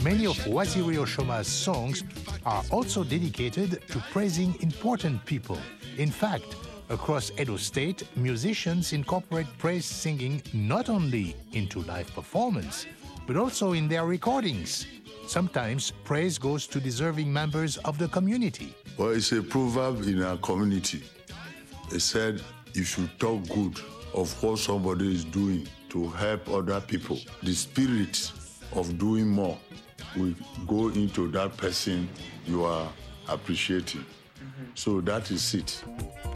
Many of Waziri Oshoma's songs are also dedicated to praising important people. In fact, across Edo State, musicians incorporate praise singing not only into live performance, but also in their recordings. Sometimes praise goes to deserving members of the community. Well, it's a proverb in our community. It said, you should talk good of what somebody is doing to help other people. The spirit of doing more will go into that person you are appreciating. So that is it.